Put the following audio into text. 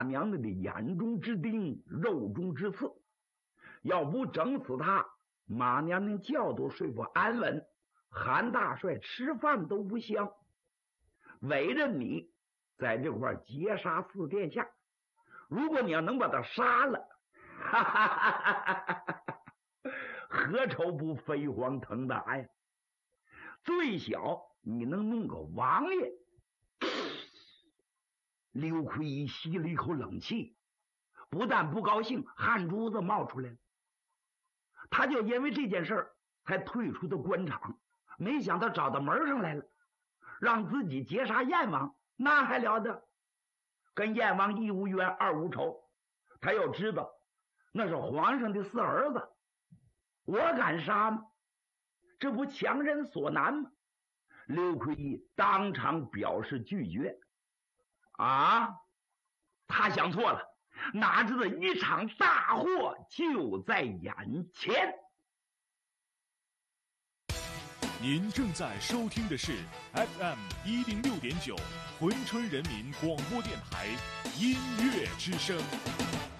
娘的眼中之钉，肉中之刺。要不整死他，马娘连觉都睡不安稳，韩大帅吃饭都不香。委任你在这块劫杀四殿下，如果你要能把他杀了，哈哈哈哈哈哈，何愁不飞黄腾达呀？最小你能弄个王爷。刘奎一吸了一口冷气，不但不高兴，汗珠子冒出来了。他就因为这件事儿才退出的官场，没想到找到门上来了，让自己劫杀燕王，那还了得？跟燕王一无冤二无仇，他要知道那是皇上的四儿子，我敢杀吗？这不强人所难吗？刘奎一当场表示拒绝。他想错了，哪知道一场大祸就在眼前。 您正在收听的是 FM106.9 珲春人民广播电台音乐之声。